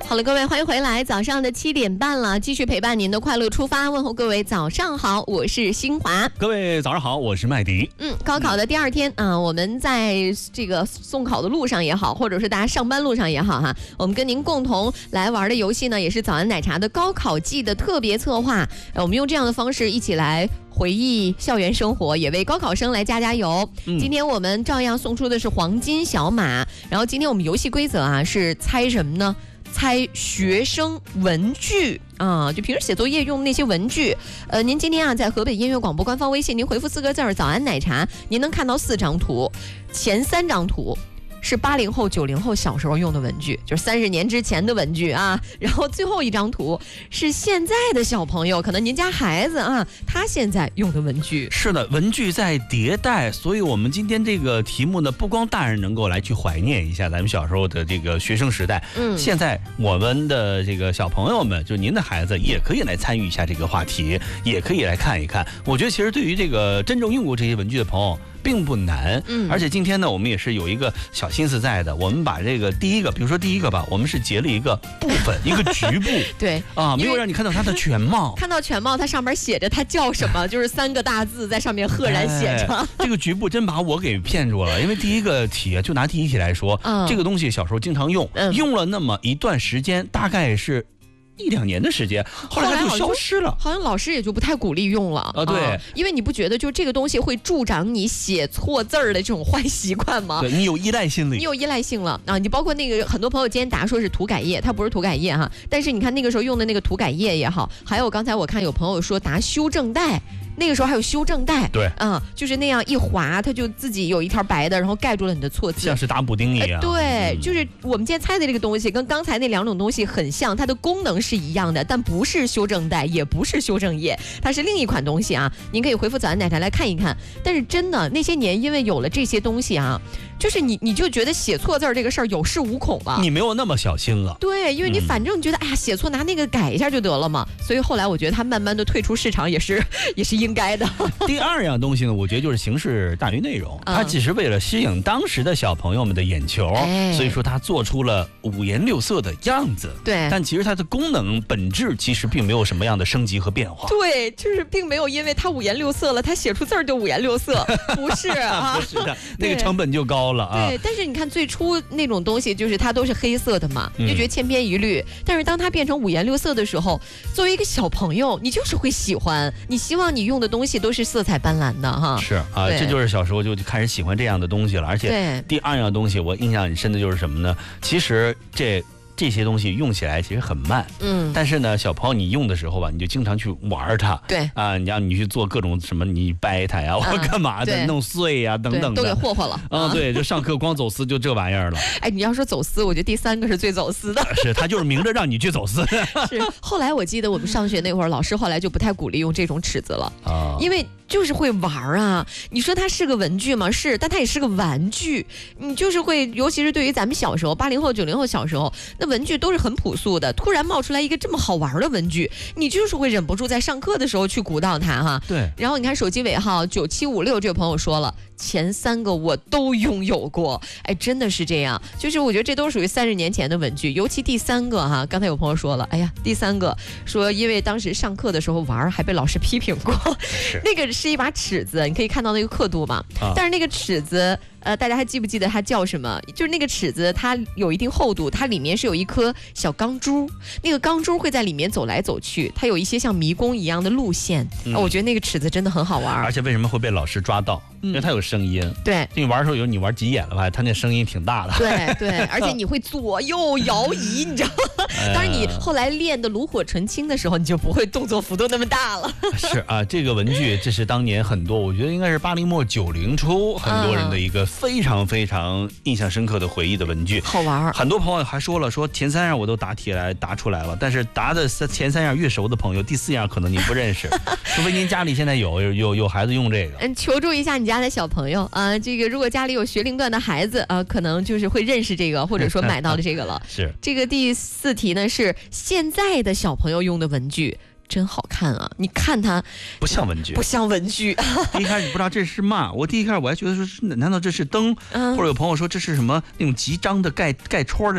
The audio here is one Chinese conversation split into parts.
好了，各位欢迎回来，早上的7点半了，继续陪伴您的快乐出发，问候各位早上好，我是新华。 各位早上好，我是麦迪。 高考的第2天啊，我们在这个送考的路上也好，或者是大家上班路上也好哈，我们跟您共同来玩的游戏呢，也是早安奶茶的高考季的特别策划。我们用这样的方式一起来回忆校园生活，也为高考生来加油。今天我们照样送出的是黄金小马，然后今天我们游戏规则啊是猜什么呢？猜学生文具啊，就平时写作业用那些文具。您今天啊在河北音乐广播官方微信，您回复4个字“早安奶茶”，您能看到4张图，前3张图是80后、90后小时候用的文具，就是30年之前的文具啊。然后最后1张图是现在的小朋友，可能您家孩子啊，他现在用的文具。 是的，文具在迭代，所以我们今天这个题目呢，不光大人能够来去怀念一下咱们小时候的这个学生时代，现在我们的这个小朋友们，就是您的孩子，也可以来参与一下这个话题，也可以来看一看。我觉得其实对于这个真正用过这些文具的朋友并不难，而且今天呢，我们也是有一个小心思在的。我们把这个第一个吧，我们是截了一个部分，一个局部， 对啊，没有让你看到它的全貌。 看到全貌，它上面写着它叫什么，就是3个大字在上面赫然写着。 这个局部真把我给骗住了，因为第一个题啊，就拿第一题来说，这个东西小时候经常用，用了那么一段时间，大概是1、2年的时间，后来它就消失了， 好像老师也就不太鼓励用了啊。 对， 因为你不觉得就这个东西会助长你写错字儿的这种坏习惯吗？ 对，你有依赖心理， 你有依赖性了啊！你包括那个很多朋友今天答说是涂改液，它不是涂改液哈，但是你看那个时候用的那个涂改液也好，还有刚才我看有朋友说答修正带。那个时候还有修正带， 对， 就是那样一划，它就自己有一条白的，然后盖住了你的错字， 像是打补丁一样。 对，就是我们今天猜的这个东西，跟刚才那2种东西很像，它的功能是一样的，但不是修正带，也不是修正液，它是另一款东西啊。您可以回复早安奶茶来看一看。但是真的那些年，因为有了这些东西啊，就是你就觉得写错字儿这个事儿有恃无恐了， 你没有那么小心了。 对，因为你反正觉得哎呀写错拿那个改一下就得了嘛，所以后来我觉得它慢慢的退出市场也是应该的。 第2样东西呢，我觉得就是形式大于内容，它只是为了吸引当时的小朋友们的眼球，所以说它做出了5颜6色的样子。 对， 但其实它的功能本质其实并没有什么样的升级和变化。 对，就是并没有因为它5颜6色了，它写出字儿就5颜6色，不是啊， 不是的，那个成本就高了啊。 对，但是你看最初那种东西，就是它都是黑色的嘛，你就觉得千篇一律。但是当它变成5颜6色的时候，作为一个小朋友，你就是会喜欢，你希望你用的东西都是色彩斑斓的哈。 是啊，这就是小时候就开始喜欢这样的东西了。而且第2样东西我印象很深的就是什么呢？其实这些东西用起来其实很慢，但是呢，小朋友你用的时候吧，你就经常去玩它， 对啊， 你让你去做各种什么，你掰它呀，或干嘛的，弄碎呀等等的， 都给霍霍了啊。对，就上课光走私就这玩意儿了。 哎，你要说走私，我觉得第3个是最走私的， 是他就是明着让你去走私。 是，后来我记得我们上学那会儿，老师后来就不太鼓励用这种尺子了啊，因为就是会玩啊。你说它是个文具吗？是，但它也是个玩具。你就是会，尤其是对于咱们小时候，80后、90后小时候，那文具都是很朴素的，突然冒出来一个这么好玩的文具，你就是会忍不住在上课的时候去鼓捣它哈。 对。 然后你看手机尾号9756这位朋友说了，前3个我都拥有过。哎，真的是这样。就是我觉得这都属于30年前的文具，尤其第3个哈，刚才有朋友说了，哎呀，第3个说因为当时上课的时候玩，还被老师批评过。那个是一把尺子，你可以看到那个刻度嘛。但是那个尺子。大家还记不记得它叫什么？就是那个尺子，它有一定厚度，它里面是有一颗小钢珠，那个钢珠会在里面走来走去，它有一些像迷宫一样的路线。我觉得那个尺子真的很好玩。 而且为什么会被老师抓到？因为它有声音。对，你玩的时候有你玩急眼了吧？它那声音挺大的。 对对，而且你会左右摇移，你知道吗？当然你后来练的炉火纯青的时候，你就不会动作幅度那么大了。 是啊，这个文具这是当年很多，我觉得应该是80末90初很多人的一个非常非常印象深刻的回忆的文具， 好玩。 很多朋友还说了，说前3样我都答出来了，但是答的前3样越熟的朋友，第4样可能您不认识，除非您家里现在有孩子用这个。 求助一下你家的小朋友啊，这个如果家里有学龄段的孩子啊，可能就是会认识这个，或者说买到了这个了。 是这个第4题呢，是现在的小朋友用的文具。真好看啊！你看它不像文具， 不像文具。 第一开始不知道这是嘛，我第一开始我还觉得说难道这是灯？或者有朋友说这是什么那种集章的盖戳的那个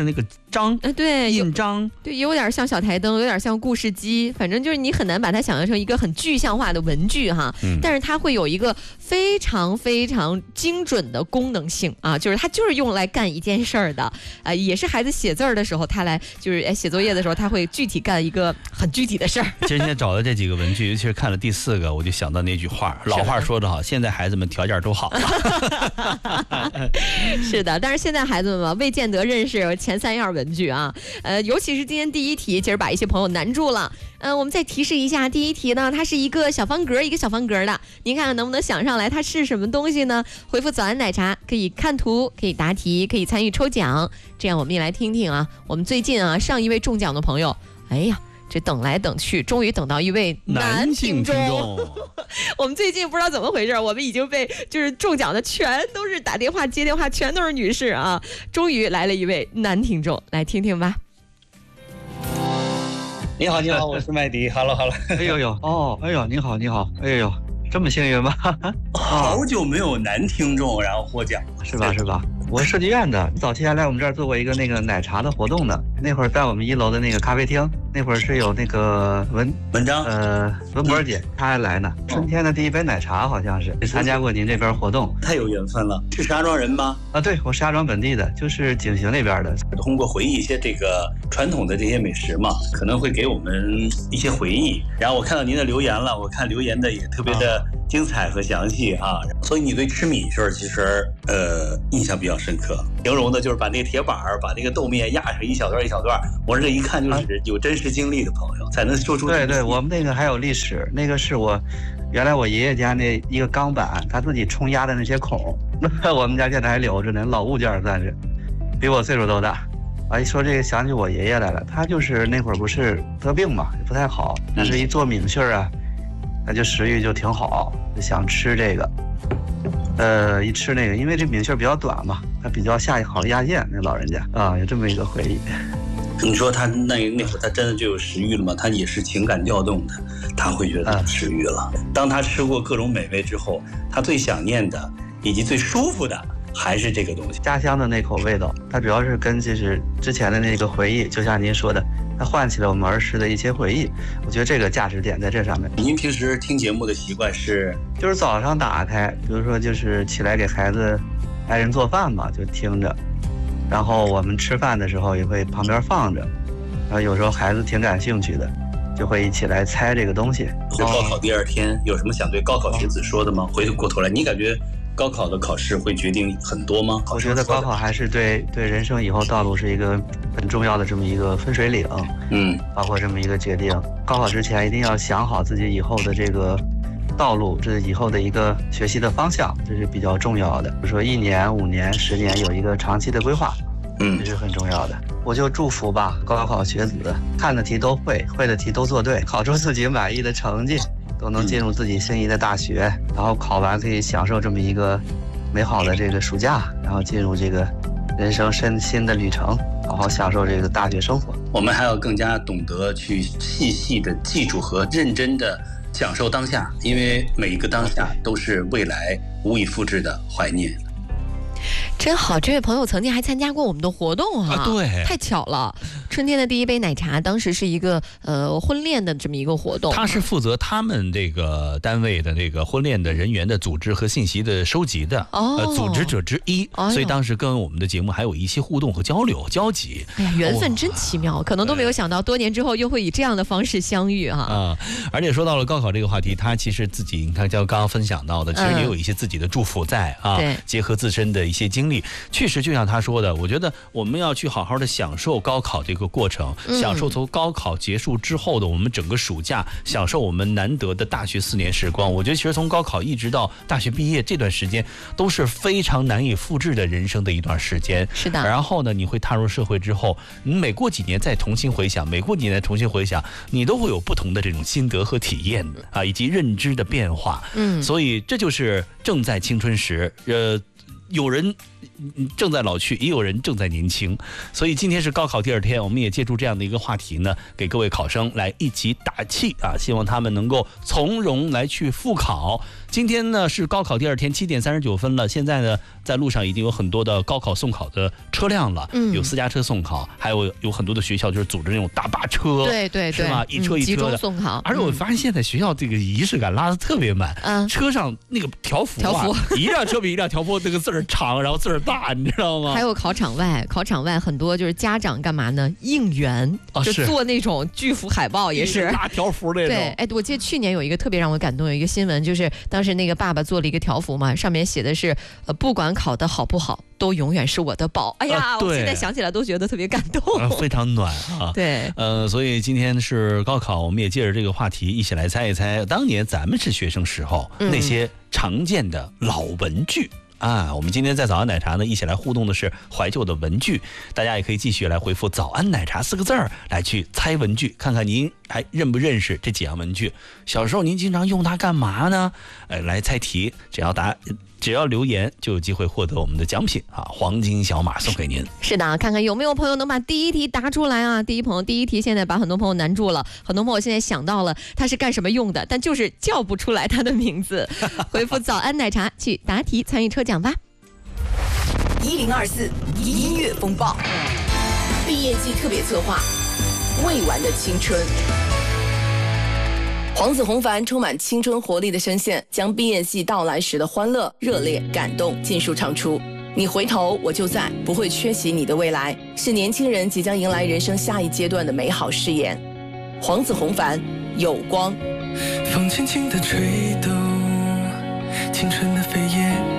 章， 对， 印章， 对，有点像小台灯，有点像故事机，反正就是你很难把它想象成一个很具象化的文具哈。但是它会有一个非常非常精准的功能性啊，就是它就是用来干一件事儿的，也是孩子写字儿的时候，他来就是写作业的时候，他会具体干一个很具体的事儿。 今天找的这几个文具，尤其是看了第4个，我就想到那句话，老话说得好，现在孩子们条件都好。 是的，但是现在孩子们嘛，未见得认识前3样文具啊。尤其是今天第1题，其实把一些朋友难住了。我们再提示一下，第1题呢，它是一个小方格，一个小方格的，您看看能不能想上来它是什么东西呢？回复早安奶茶，可以看图，可以答题，可以参与抽奖。这样我们也来听听啊，我们最近啊上一位中奖的朋友，哎呀，这等来等去，终于等到一位男听众。我们最近不知道怎么回事，我们已经被就是中奖的全都是打电话接电话，全都是女士啊。终于来了一位男听众，来听听吧。 你好，你好，我是麦迪。Hello， 哎呦呦，哦，哎呦，你好，哎呦，这么幸运吗？ 好久没有男听众然后获奖， 是吧？我是设计院的，早期还来我们这儿做过一个那个奶茶的活动的。那会儿在我们1楼的那个咖啡厅，那会儿是有那个文章， 文博姐她还来呢。春天的第一杯奶茶好像是参加过您这边活动， 太有缘分了。是石家庄人吗？ 啊，对，我石家庄本地的，就是景行那边的。 通过回忆一些这个传统的这些美食嘛，可能会给我们一些回忆。然后我看到您的留言了，我看留言的也特别的精彩和详细啊。所以你对吃米事儿其实印象比较深刻。形容的就是把那个铁板把那个豆面压成一小段一小段，我说这一看就是有真实经历的朋友才能说出。 对，我们那个还有历史，那个是原来我爷爷家那一个钢板，他自己冲压的那些孔，我们家现在还留着呢，老物件算是，比我岁数都大。一说这个想起我爷爷来了，他就是那会儿不是得病嘛，也不太好，但是一做米线啊，他就食欲就挺好，就想吃这个。一吃那个，因为这米线比较短嘛，他比较好压咽，那老人家啊，有这么一个回忆。 你说他那会儿他真的就有食欲了吗？他也是情感调动的，他会觉得有食欲了。当他吃过各种美味之后，他最想念的以及最舒服的还是这个东西， 家乡的那口味道。它主要是跟就是之前的那个回忆，就像您说的，它唤起了我们儿时的一些回忆。我觉得这个价值点在这上面。 您平时听节目的习惯是？ 就是早上打开，比如说就是起来给孩子、爱人做饭嘛，就听着。然后我们吃饭的时候也会旁边放着，然后有时候孩子挺感兴趣的，就会一起来猜这个东西。 高考第2天有什么想对高考学子说的吗？回过头来，你感觉高考的考试会决定很多吗？ 我觉得高考还是对人生以后道路是一个很重要的这么一个分水岭，包括这么一个决定。高考之前一定要想好自己以后的这个道路，这是以后的一个学习的方向，这是比较重要的。比如说1年、5年、10年有一个长期的规划，这是很重要的。我就祝福吧，高考学子看的题都会，会的题都做对，考出自己满意的成绩，都能进入自己心仪的大学，然后考完可以享受这么一个美好的这个暑假，然后进入这个人生新的旅程，好好享受这个大学生活。 我们还要更加懂得去细细的记住和认真的享受当下，因为每一个当下都是未来无以复制的怀念。 真好，这位朋友曾经还参加过我们的活动啊， 对， 太巧了。春天的第一杯奶茶，当时是一个婚恋的这么一个活动， 他是负责他们这个单位的那个婚恋的人员的组织和信息的收集的，组织者之一，所以当时跟我们的节目还有一些互动和交集。 哎呀，缘分真奇妙，可能都没有想到多年之后又会以这样的方式相遇哈。 而且说到了高考这个话题，他其实自己你看像刚刚分享到的，其实也有一些自己的祝福在啊，结合自身的一些经历，确实就像他说的，我觉得我们要去好好的享受高考这个过程，享受从高考结束之后的我们整个暑假，享受我们难得的大学4年时光。我觉得其实从高考一直到大学毕业这段时间都是非常难以复制的人生的一段时间。 是的。 然后呢，你会踏入社会之后，你每过几年再重新回想，你都会有不同的这种心得和体验啊，以及认知的变化。所以这就是正在青春时，有人正在老去，也有人正在年轻。所以今天是高考第2天，我们也借助这样的一个话题呢，给各位考生来一起打气啊！希望他们能够从容来去复考。今天呢是高考第2天，7点39分了。现在呢，在路上已经有很多的高考送考的车辆了，有私家车送考，还有很多的学校就是组织那种大巴车， 对， 是吧？一车一车的集中送考。 而且我发现现在学校这个仪式感拉得特别满，车上那个条幅一辆车比一辆条幅那个字儿长，然后字儿大，你知道吗？ 还有考场外很多就是家长干嘛呢？应援，就做那种巨幅海报，也是大条幅那种。 对，哎，我记得去年有一个特别让我感动，有一个新闻，就是当时那个爸爸做了一个条幅嘛，上面写的是不管考得好不好，都永远是我的宝。哎呀，我现在想起来都觉得特别感动， 非常暖啊。 对， 所以今天是高考，我们也借着这个话题一起来猜一猜，当年咱们是学生时候那些常见的老文具。我们今天在早安奶茶呢，一起来互动的是怀旧的文具，大家也可以继续来回复早安奶茶4个字儿来去猜文具，看看您还认不认识这几样文具。小时候您经常用它干嘛呢？来猜题，只要留言就有机会获得我们的奖品啊，黄金小马送给您。 是的，看看有没有朋友能把第一题答出来啊？第一题现在把很多朋友难住了，很多朋友现在想到了它是干什么用的，但就是叫不出来它的名字。回复早安奶茶去答题参与抽奖吧。 1024音乐风暴毕业季特别策划，未完的青春。黄子弘凡充满青春活力的声线，将毕业季到来时的欢乐、热烈、感动尽数唱出。你回头，我就在，不会缺席你的未来，是年轻人即将迎来人生下一阶段的美好誓言。黄子弘凡，有光。 风轻轻地吹动，青春的飞叶